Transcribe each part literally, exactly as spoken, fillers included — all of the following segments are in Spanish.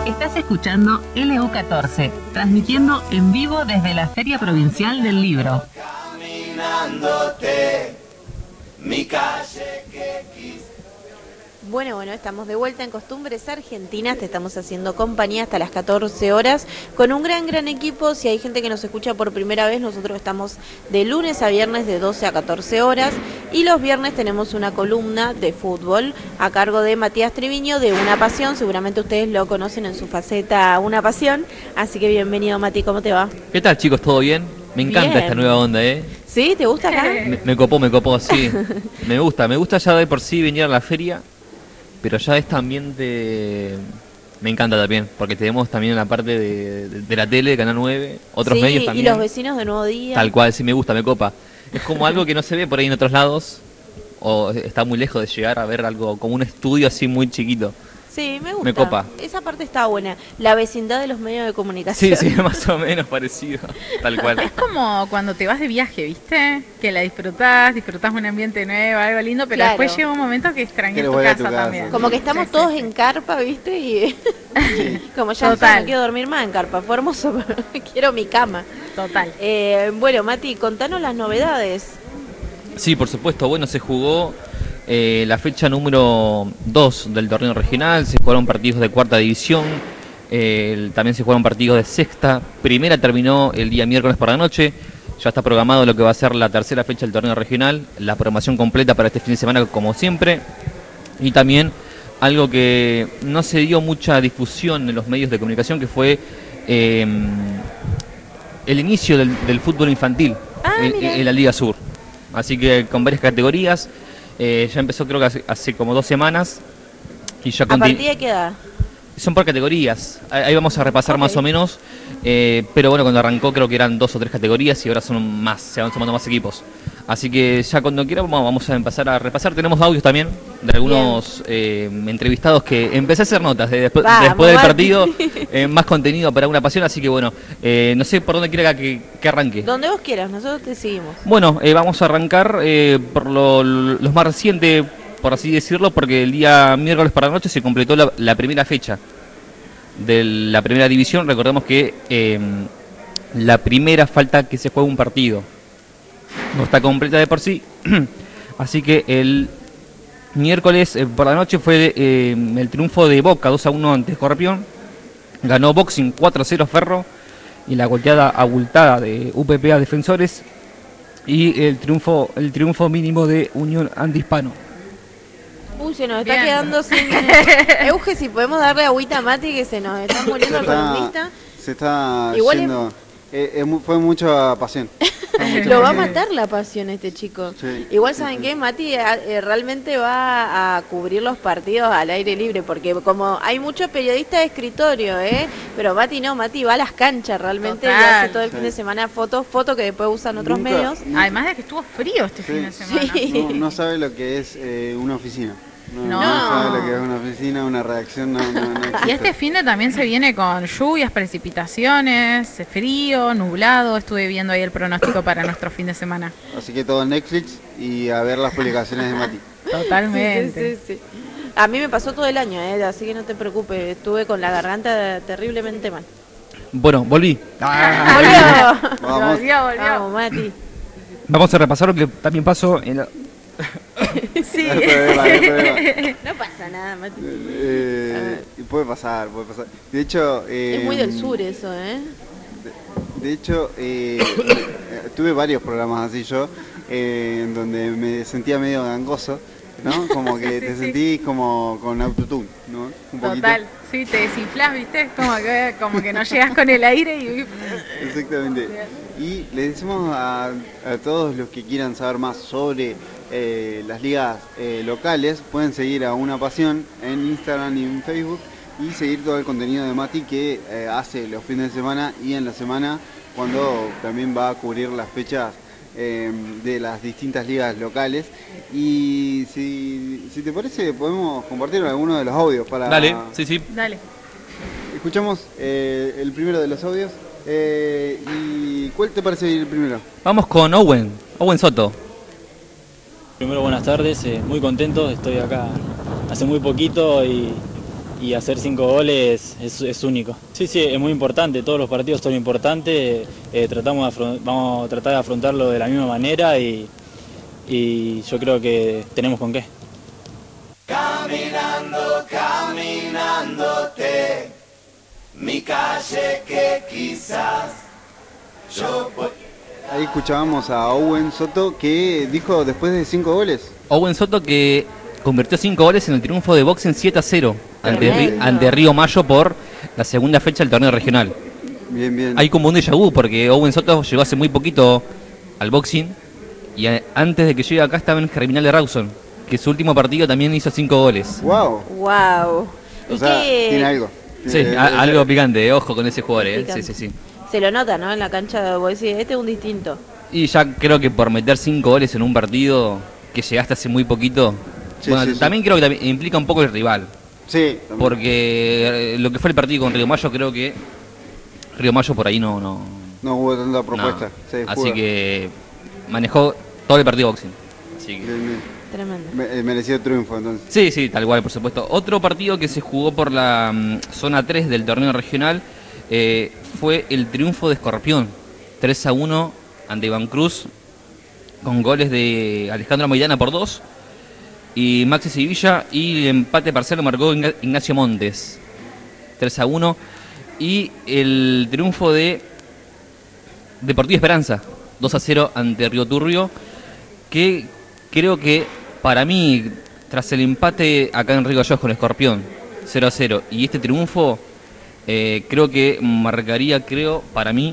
Estás escuchando L U catorce, transmitiendo en vivo desde la Feria Provincial del Libro. Caminándote, mi calle que quise. Bueno, bueno, estamos de vuelta en Costumbres Argentinas, te estamos haciendo compañía hasta las catorce horas con un gran, gran equipo. Si hay gente que nos escucha por primera vez, nosotros estamos de lunes a viernes de doce a catorce horas y los viernes tenemos una columna de fútbol a cargo de Matías Triviño de Una Pasión. Seguramente ustedes lo conocen en su faceta Una Pasión, así que bienvenido, Mati, ¿cómo te va? ¿Qué tal, chicos? ¿Todo bien? Me encanta bien. Esta nueva onda, ¿eh? ¿Sí? ¿Te gusta acá? Me, me copó, me copó, sí. Me gusta, me gusta ya de por sí venir a la feria. Pero ya este ambiente me encanta también, porque tenemos también la parte de, de, de la tele, de Canal nueve, otros sí, medios también. Y los vecinos de Nuevo Día. Tal cual, sí, me gusta, me copa. Es como algo que no se ve por ahí en otros lados, o está muy lejos de llegar a ver algo como un estudio así muy chiquito. Sí, me gusta. Me copa. Esa parte está buena. La vecindad de los medios de comunicación. Sí, sí, más o menos parecido. Tal cual. Es como cuando te vas de viaje, ¿viste? Que la disfrutás, disfrutás un ambiente nuevo, algo lindo, pero claro. Después llega un momento que extrañas tu casa, tu casa también. Como que estamos sí, todos sí, en carpa, ¿viste? Y como ya Total. No quiero dormir más en carpa. Fue hermoso, pero quiero mi cama. Total. Eh, bueno, Mati, contanos las novedades. Sí, por supuesto. Bueno, se jugó... Eh, la fecha número dos del torneo regional, se jugaron partidos de cuarta división, eh, también se jugaron partidos de sexta, primera terminó el día miércoles por la noche, ya está programado lo que va a ser la tercera fecha del torneo regional, la programación completa para este fin de semana como siempre, y también algo que no se dio mucha difusión en los medios de comunicación, que fue eh, el inicio del, del fútbol infantil ah, en, en la Liga Sur, así que con varias categorías. Eh, ya empezó creo que hace, hace como dos semanas y ya ¿A partir de qué edad? Son por categorías, ahí vamos a repasar okay. más o menos, eh, pero bueno, cuando arrancó creo que eran dos o tres categorías y ahora son más, se van sumando más equipos. Así que ya cuando quiera vamos a empezar a repasar. Tenemos audios también de algunos eh, entrevistados que empecé a hacer notas de, después, Vamos, después del partido, eh, más contenido para Una Pasión, así que bueno, eh, no sé por dónde quiera que, que arranque. Donde vos quieras, nosotros te seguimos. Bueno, eh, vamos a arrancar eh, por lo, los más recientes, por así decirlo, porque el día miércoles por la noche se completó la, la primera fecha de la primera división. Recordemos que eh, la primera falta que se juegue un partido. No está completa de por sí, así que el miércoles eh, por la noche fue eh, el triunfo de Boca dos a uno ante Escorpión, ganó Boxing cuatro a cero Ferro y la goleada abultada de U P P a Defensores y el triunfo el triunfo mínimo de Unión Andihispano. Uy, se nos está Bien. quedando sin... Euge, si podemos darle agüita a Mati, que se nos está muriendo el columnista. Se está Igual yendo... Eh, eh, fue mucha pasión. Lo va a matar la pasión este chico. Sí, Igual, sí, ¿saben sí. qué? Mati eh, realmente va a cubrir los partidos al aire libre, porque como hay muchos periodistas de escritorio, ¿eh? Pero Mati no, Mati va a las canchas realmente. Total. Y hace todo el Sí. fin de semana fotos, fotos que después usan otros Nunca- medios. Además de que estuvo frío este Sí. fin de semana. Sí. No, no sabe lo que es eh, una oficina. No, No. no sabe lo que es una oficina, una redacción. No, no, no Y existe. este fin de también se viene con lluvias, precipitaciones, frío, nublado. Estuve viendo ahí el pronóstico para nuestro fin de semana. Así que todo en Netflix y a ver las publicaciones de Mati. Totalmente. Sí, sí, sí, sí. A mí me pasó todo el año, ¿eh? Así que no te preocupes. Estuve con la garganta terriblemente mal. Bueno, volví. ¡Volvió! Vamos. Volvió, volvió. Vamos, Mati. Vamos a repasar lo que también pasó en la... Sí. No hay problema, no hay problema. No pasa nada, Mati. Eh, y puede pasar, puede pasar. De hecho... eh, Es muy del sur eso, ¿eh? De, de hecho, eh, tuve varios programas así yo, eh, en donde me sentía medio gangoso, ¿no? Como que Sí, te sí. sentís como con autotune, ¿no? Un poquito. Total. Sí, te desinflás, ¿viste? Como que, como que no llegas con el aire y... Exactamente. Y le decimos a, a todos los que quieran saber más sobre eh, las ligas eh, locales, pueden seguir a Una Pasión en Instagram y en Facebook y seguir todo el contenido de Mati que eh, hace los fines de semana y en la semana, cuando también va a cubrir las fechas eh, de las distintas ligas locales. Y si, si te parece, podemos compartir algunos de los audios para... Dale, sí, sí. Dale. Escuchamos eh, el primero de los audios. Eh, ¿Y cuál te parece ir primero? Vamos con Owen, Owen Soto. Primero, buenas tardes, eh, muy contento, estoy acá hace muy poquito y y hacer cinco goles es, es único. Sí, sí, es muy importante, todos los partidos son importantes, eh, tratamos de vamos a tratar de afrontarlo de la misma manera y, y yo creo que tenemos con qué. Caminando, caminándote, mi calle que quizás yo... Ahí escuchábamos a Owen Soto que dijo después de cinco goles. Owen Soto que convirtió cinco goles en el triunfo de Boxing siete a cero ante, ante Río Mayo por la segunda fecha del torneo regional. Bien, bien. Hay como un déjà vu porque Owen Soto llegó hace muy poquito al Boxing y a, antes de que llegue acá estaba en Germinal de Rawson, que su último partido también hizo cinco goles. Wow. Wow. O sea, qué... tiene algo. Sí, eh, a, eh, algo picante, ojo con ese jugador, eh. Sí, sí, sí. Se lo nota, ¿no? En la cancha, vos decís, este es un distinto. Y ya creo que por meter cinco goles en un partido que llegaste hace muy poquito, sí, bueno, sí, también sí. creo que también implica un poco el rival. Sí. También. Porque eh, lo que fue el partido con Río Mayo, creo que Río Mayo por ahí no... No, no hubo tanta propuesta. no. Sí, así que manejó todo el partido Boxing. Así que... Bien, bien. Tremendo. Me, merecido triunfo entonces. Sí, sí, tal cual, por supuesto. Otro partido que se jugó por la um, zona tres del torneo regional eh, fue el triunfo de Escorpión, tres a uno ante Iván Cruz, con goles de Alejandro Maidana por dos y Maxi Sevilla, y el empate parcial lo marcó Ignacio Montes, tres a uno, y el triunfo de Deportivo Esperanza, dos a cero ante Río Turbio, que creo que para mí, tras el empate acá en Río Gallegos con Escorpión, cero a cero, y este triunfo, eh, creo que marcaría, creo, para mí,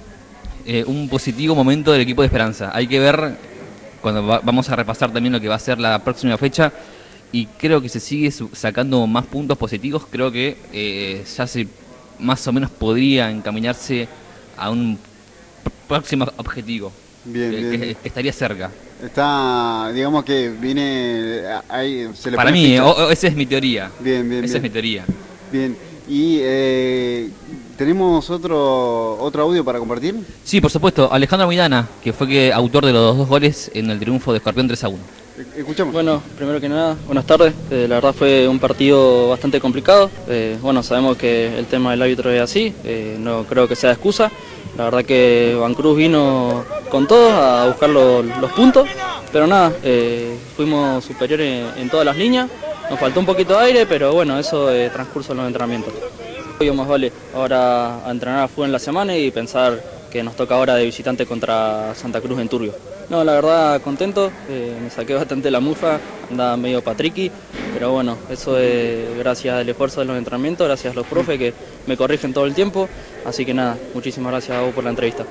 eh, un positivo momento del equipo de Esperanza. Hay que ver, cuando va, vamos a repasar también lo que va a ser la próxima fecha, y creo que se sigue sacando más puntos positivos, creo que eh, ya se más o menos podría encaminarse a un próximo objetivo. Bien, que, bien. Que, que estaría cerca. Está, digamos que viene ahí, se le para mí, o, o, esa es mi teoría. Bien, bien, esa bien. es mi teoría. Bien, y eh, ¿tenemos otro otro audio para compartir? Sí, por supuesto, Alejandro Maidana, que fue que autor de los dos goles en el triunfo de Escorpión tres a uno. Escuchamos. Bueno, primero que nada, buenas tardes. Eh, la verdad fue un partido bastante complicado. Eh, bueno, sabemos que el tema del árbitro es así, eh, no creo que sea excusa. La verdad que Iván Cruz vino con todo a buscar lo, los puntos, pero nada, eh, fuimos superiores en, en todas las líneas. Nos faltó un poquito de aire, pero bueno, eso es transcurso de los entrenamientos. Hoy más vale ahora a entrenar a full en la semana y pensar que nos toca ahora de visitante contra Santa Cruz en Turbio. No, la verdad contento, eh, me saqué bastante la mufa, andaba medio patriqui, pero bueno, eso es gracias al esfuerzo de los entrenamientos, gracias a los profes que me corrigen todo el tiempo, así que nada, muchísimas gracias a vos por la entrevista.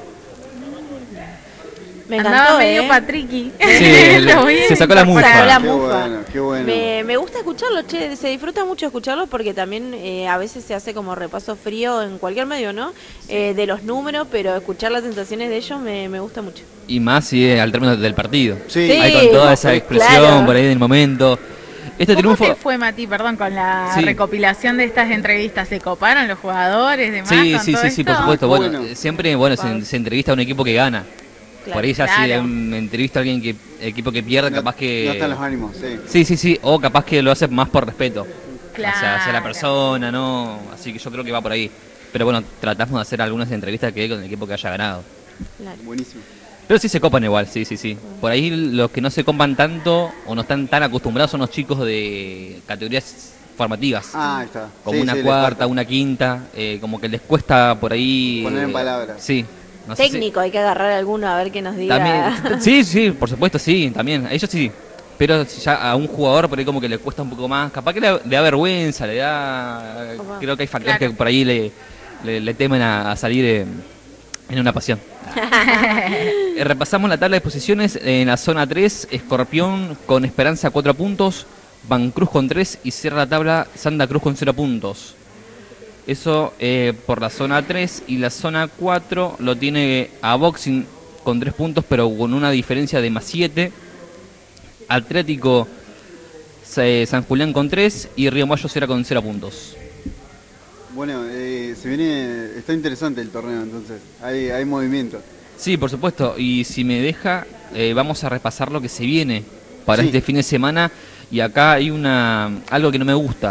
Me Andaba encantó, medio ¿eh? patriqui. Sí, le, se sacó la mufa. Sacó la Qué mufa. bueno, qué bueno. Me, me gusta escucharlo, che, se disfruta mucho escucharlo porque también eh, a veces se hace como repaso frío en cualquier medio, ¿no? Eh, de los números, pero escuchar las sensaciones de ellos me, me gusta mucho. Y más si es al término del partido. Sí. Sí. Ahí con toda esa expresión claro. por ahí en el momento. Este ¿Cómo triunfo... te fue, Mati, perdón, con la Sí. recopilación de estas entrevistas? ¿Se coparon los jugadores, demás, Sí, con sí, todo sí, sí, esto? por supuesto. Bueno. Bueno, siempre bueno se, se entrevista a un equipo que gana. Claro. Por ahí ya Claro. si me entrevista a alguien que equipo que pierde, No- capaz que... No están los ánimos, sí. Sí, sí, sí, o capaz que lo hace más por respeto Claro. hacia, hacia la persona, ¿no? Así que yo creo que va por ahí. Pero bueno, tratamos de hacer algunas entrevistas que con el equipo que haya ganado. Claro. Buenísimo. Pero sí se copan igual, sí, sí, sí. Por ahí los que no se copan tanto o no están tan acostumbrados son los chicos de categorías formativas. Ah, ahí está. Como Sí, una sí, les cuarta, falta. una quinta, eh, como que les cuesta por ahí... Poner en eh, palabras. Sí. No sé si- Técnico, hay que agarrar alguno a ver qué nos diga. También, sí, sí, por supuesto, sí, también. A ellos sí. Pero si ya a un jugador por ahí como que le cuesta un poco más. Capaz que le, le da vergüenza, le da... Opa. Creo que hay factores Claro. que por ahí le, le, le temen a, a salir eh, en una pasión. Eh, repasamos la tabla de posiciones. En la zona tres, Escorpión con Esperanza cuatro puntos, Van Cruz con tres y cierra la tabla Santa Cruz con cero puntos. Eso eh, por la zona tres, y la zona cuatro lo tiene a Boxing con tres puntos, pero con una diferencia de más siete. Atlético eh, San Julián con tres y Río Mayo cierra con cero puntos. Bueno, eh, se viene, está interesante el torneo entonces, hay, hay movimiento. Sí, por supuesto, y si me deja, eh, vamos a repasar lo que se viene para Sí. este fin de semana. Y acá hay una algo que no me gusta,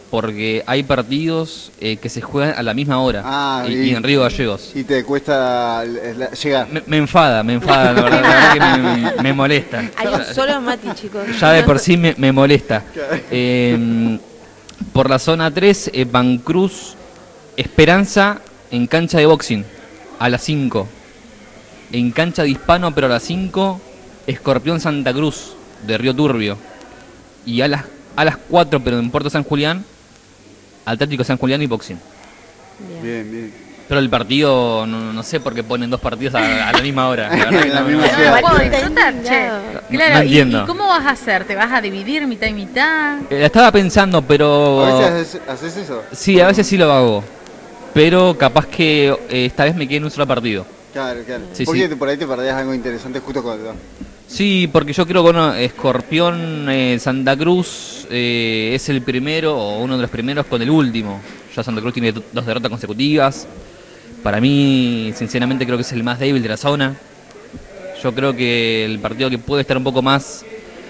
porque hay partidos eh, que se juegan a la misma hora Ah, y, y- y en Río Gallegos. Y te cuesta la- llegar. Me, me enfada, me enfada, la verdad, la verdad que me, me- me molesta. Hay un solo Mati, chicos. Ya de por sí me, me molesta. Eh, por la zona tres, eh, Vancruz, Esperanza en cancha de boxing a las cinco. En cancha de Hispano, pero a las cinco, Escorpión Santa Cruz de Río Turbio. Y a las, a las cuatro, pero en Puerto San Julián, Atlético San Julián y boxing. Bien. Bien, bien. Pero el partido, no, no sé por qué ponen dos partidos a, a la misma hora. La verdad que La no- misma no- ciudad. No, puedo Está disfrutar, che. indignado. No- Claro, no ¿y- entiendo. ¿y cómo vas a hacer? ¿Te vas a dividir mitad y mitad? Eh, estaba pensando, pero... ¿A veces haces, haces eso? Sí, a veces sí lo hago. Pero capaz que eh, esta vez me quede en un solo partido. Claro, claro. Sí, Porque sí. por ahí te perdías algo interesante justo cuando... Sí, porque yo creo que bueno, Escorpión eh, Santa Cruz eh, es el primero o uno de los primeros con el último. Ya Santa Cruz tiene do- dos derrotas consecutivas. Para mí, sinceramente, creo que es el más débil de la zona. Yo creo que el partido que puede estar un poco más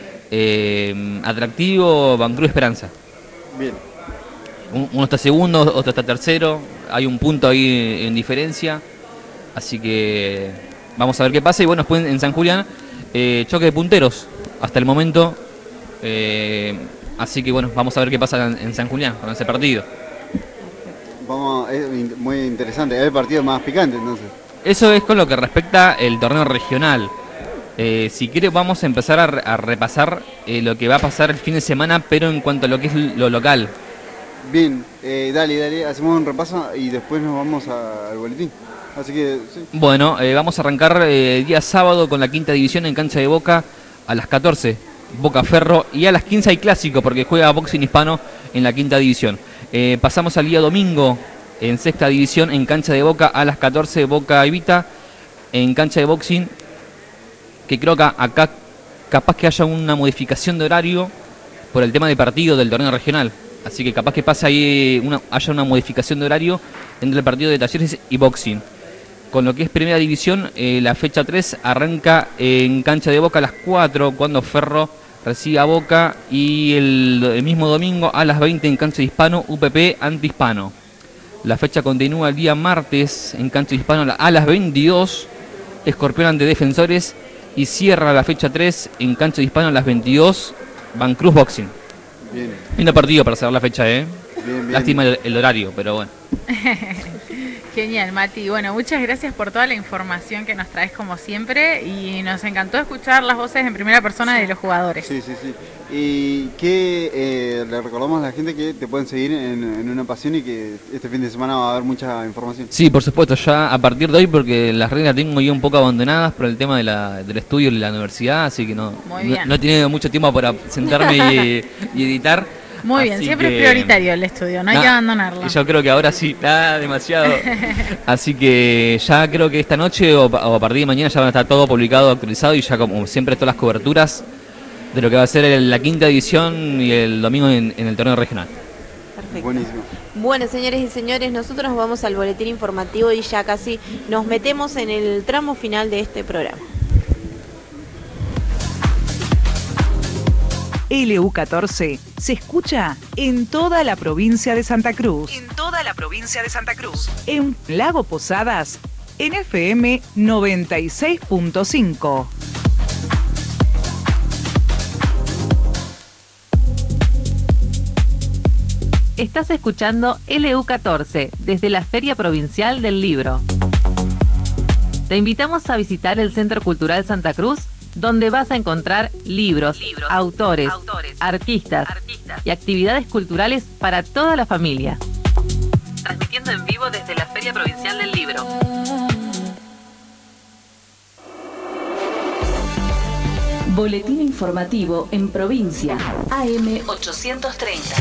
eh, atractivo, Vancruz Esperanza. Bien. Un- Uno está segundo, otro está tercero. Hay un punto ahí en diferencia. Así que vamos a ver qué pasa. Y bueno, después en San Julián, eh, choque de punteros hasta el momento. Eh, así que bueno, vamos a ver qué pasa en, en San Julián con ese partido. Vamos, es in- muy interesante. Es el partido más picante entonces. Eso es con lo que respecta el torneo regional. Eh, si quiere vamos a empezar a, re- a repasar eh, lo que va a pasar el fin de semana, pero en cuanto a lo que es lo local. Bien, eh, dale, dale, hacemos un repaso y después nos vamos a- al boletín. Así que, sí. Bueno, eh, vamos a arrancar eh, día sábado con la quinta división en cancha de Boca a las catorce, Boca Ferro, y a las quince hay clásico porque juega Boxing Hispano en la quinta división. Eh, pasamos al día domingo en sexta división en cancha de Boca a las catorce, Boca Evita en cancha de boxing, que creo que acá capaz que haya una modificación de horario por el tema de partido del torneo regional. Así que capaz que pase ahí una, haya una modificación de horario entre el partido de Talleres y boxing. Con lo que es primera división, eh, la fecha tres arranca en cancha de Boca a las cuatro, cuando Ferro recibe a Boca, y el, el mismo domingo a las veinte en cancha de Hispano, U P P ante Hispano. La fecha continúa el día martes en cancha de Hispano a las veintidós, Escorpión ante Defensores, y cierra la fecha tres en cancha de Hispano a las veintidós, Vancruz Boxing. Bien, Lindo partido para cerrar la fecha, ¿eh? bien, bien. Lástima el, el horario, pero bueno. Genial, Mati. Bueno, muchas gracias por toda la información que nos traes como siempre y nos encantó escuchar las voces en primera persona de los jugadores. Sí, sí, sí. Y que eh, le recordamos a la gente que te pueden seguir en, en Una Pasión y que este fin de semana va a haber mucha información. Sí, por supuesto, ya a partir de hoy, porque las reglas tengo ya un poco abandonadas por el tema de la, del estudio y la universidad, así que no, Muy no, bien. no he tenido mucho tiempo para sentarme y, y editar. Muy bien, Así siempre que- es prioritario el estudio, no hay Nah, que abandonarlo. Yo creo que ahora sí, nada, demasiado. Así que ya creo que esta noche o, pa- o a partir de mañana ya van a estar todo publicado, actualizado, y ya como siempre todas las coberturas de lo que va a ser el- la quinta división y el domingo en, en el torneo regional. Perfecto. Buenísimo. Bueno, señores y señores, nosotros nos vamos al boletín informativo y ya casi nos metemos en el tramo final de este programa. L U catorce se escucha en toda la provincia de Santa Cruz. En toda la provincia de Santa Cruz. En Lago Posadas, en F M noventa y seis punto cinco. Estás escuchando L U catorce desde la Feria Provincial del Libro. Te invitamos a visitar el Centro Cultural Santa Cruz, donde vas a encontrar libros, libros autores, autores artistas, artistas y actividades culturales para toda la familia. Transmitiendo en vivo desde la Feria Provincial del Libro. Boletín informativo en provincia. A M ochocientos treinta.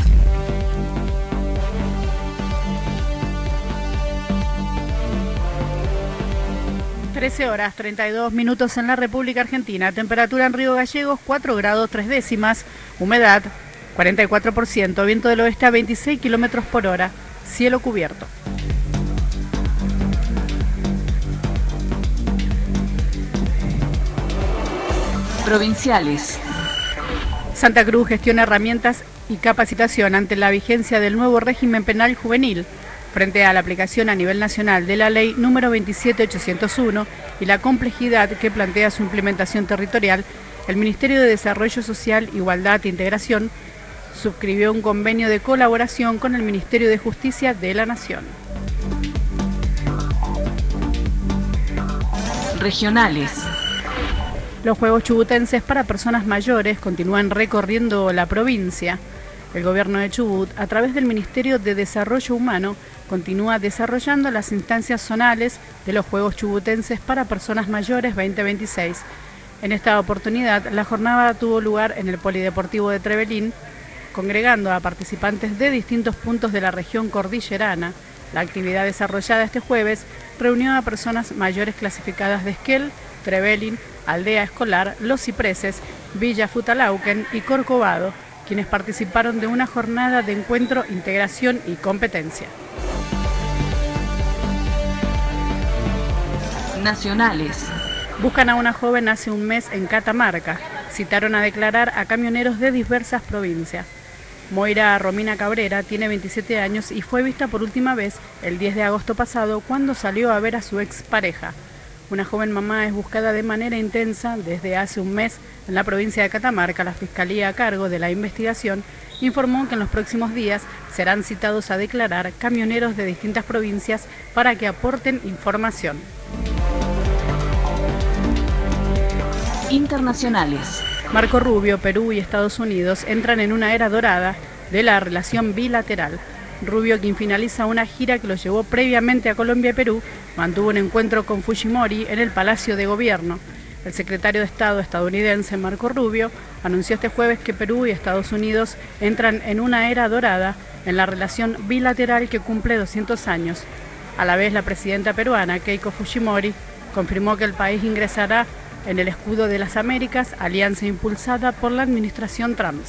trece horas treinta y dos minutos en la República Argentina. Temperatura en Río Gallegos cuatro grados tres décimas. Humedad cuarenta y cuatro por ciento. Viento del oeste a veintiséis kilómetros por hora. Cielo cubierto. Provinciales. Santa Cruz gestiona herramientas y capacitación ante la vigencia del nuevo régimen penal juvenil, frente a la aplicación a nivel nacional de la ley número veintisiete mil ochocientos uno y la complejidad que plantea su implementación territorial, el Ministerio de Desarrollo Social, Igualdad e Integración suscribió un convenio de colaboración con el Ministerio de Justicia de la Nación. Regionales. Los Juegos Chubutenses para personas mayores continúan recorriendo la provincia. El gobierno de Chubut, a través del Ministerio de Desarrollo Humano, continúa desarrollando las instancias zonales de los Juegos Chubutenses para personas mayores veinte veintiséis. En esta oportunidad, la jornada tuvo lugar en el Polideportivo de Trevelin, congregando a participantes de distintos puntos de la región cordillerana. La actividad desarrollada este jueves reunió a personas mayores clasificadas de Esquel, Trevelin, Aldea Escolar, Los Cipreses, Villa Futalauquen y Corcovado, quienes participaron de una jornada de encuentro, integración y competencia. Nacionales. Buscan a una joven hace un mes en Catamarca. Citaron a declarar a camioneros de diversas provincias. Moira Romina Cabrera tiene veintisiete años y fue vista por última vez el diez de agosto pasado cuando salió a ver a su expareja. Una joven mamá es buscada de manera intensa desde hace un mes en la provincia de Catamarca. La Fiscalía, a cargo de la investigación, informó que en los próximos días serán citados a declarar camioneros de distintas provincias para que aporten información. Internacionales. Marco Rubio, Perú y Estados Unidos entran en una era dorada de la relación bilateral. Rubio, quien finaliza una gira que lo llevó previamente a Colombia y Perú, mantuvo un encuentro con Fujimori en el Palacio de Gobierno. El secretario de Estado estadounidense, Marco Rubio, anunció este jueves que Perú y Estados Unidos entran en una era dorada en la relación bilateral que cumple doscientos años. A la vez, la presidenta peruana, Keiko Fujimori, confirmó que el país ingresará en el Escudo de las Américas, alianza impulsada por la administración Trump.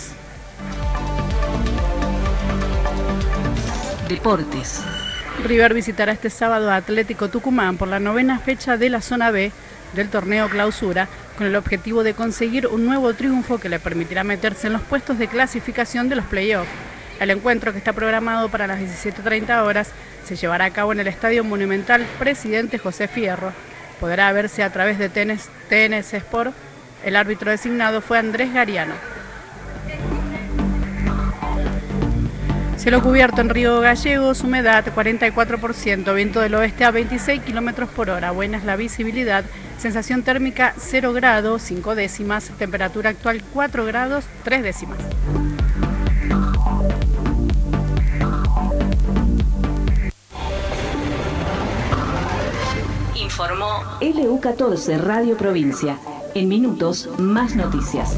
Deportes. River visitará este sábado a Atlético Tucumán por la novena fecha de la zona B del torneo Clausura, con el objetivo de conseguir un nuevo triunfo que le permitirá meterse en los puestos de clasificación de los playoffs. El encuentro, que está programado para las diecisiete treinta horas, se llevará a cabo en el Estadio Monumental Presidente José Fierro. Podrá verse a través de T N S Sport. El árbitro designado fue Andrés Gariano. Cielo cubierto en Río Gallegos, humedad cuarenta y cuatro por ciento, viento del oeste a veintiséis kilómetros por hora, buena es la visibilidad, sensación térmica cero grados, cinco décimas, temperatura actual cuatro grados, tres décimas. Informó L U catorce Radio Provincia. En minutos, más noticias.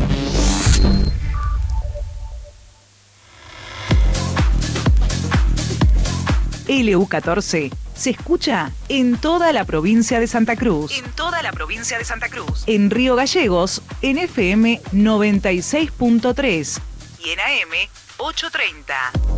L U catorce se escucha en toda la provincia de Santa Cruz. En toda la provincia de Santa Cruz. En Río Gallegos, en F M noventa y seis punto tres. Y en A M ochocientos treinta.